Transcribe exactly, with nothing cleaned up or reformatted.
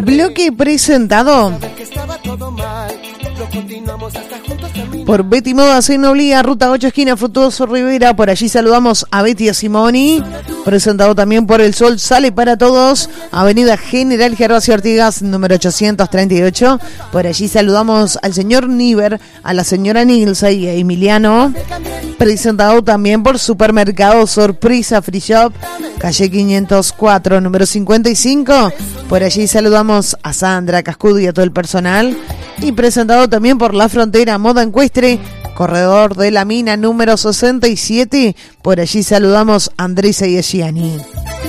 Bloque presentado por Betty Modas en Oblía, Ruta ocho, esquina Frutuoso Rivera. Por allí saludamos a Betty y a Simoni. Presentado también por El Sol Sale para Todos, Avenida General Gervasio Artigas, número ochocientos treinta y ocho. Por allí saludamos al señor Niver, a la señora Nilsa y a Emiliano. Presentado también por Supermercado Sorpresa Free Shop, calle quinientos cuatro, número cincuenta y cinco. Por allí saludamos a Sandra Cascudo y a todo el personal. Y presentado también por La Frontera Moda Encuestre, Corredor de la Mina número sesenta y siete. Por allí saludamos a Andresa y a Gianni.